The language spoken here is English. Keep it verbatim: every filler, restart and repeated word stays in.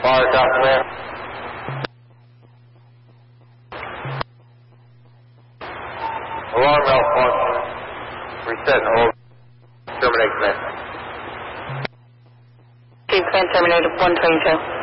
Fire top clear. Alarm malfunction. Reset and hold. Terminate command. Command terminated one twenty-two.